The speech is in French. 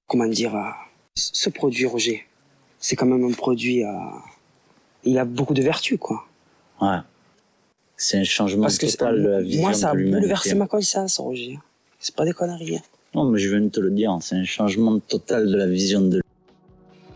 comment dire, ce produit, Roger, c'est quand même un produit, il a beaucoup de vertus, quoi. Ouais. C'est un changement total de la vision moi, ça a de l'humanité. bouleversé ma conscience, Roger. C'est pas des conneries. Non, mais je viens de te le dire, c'est un changement total de la vision de